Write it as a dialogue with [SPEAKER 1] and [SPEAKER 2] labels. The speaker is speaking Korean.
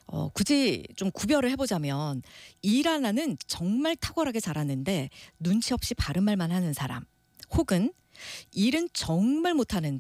[SPEAKER 1] 굳이 좀 구별을 해보자면 일 하나는 정말 탁월하게 잘하는데 눈치 없이 바른 말만 하는 사람, 혹은 일은 정말 못하는